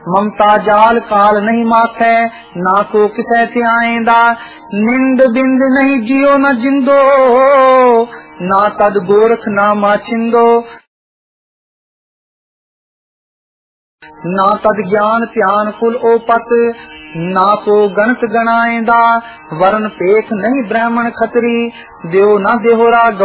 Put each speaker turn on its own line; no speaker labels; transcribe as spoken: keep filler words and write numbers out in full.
ममता जाल काल नहीं माथे, ना को किसे त्याएंदा। निंद बिंद नहीं जियो न जिंदो, ना तद गोरख ना माचिंदो। ना तद ज्ञान ध्यान कुल ओपत, ना को गणत गणाएंदा। वरण पेख नहीं ब्राह्मण खतरी, देव न देहोरा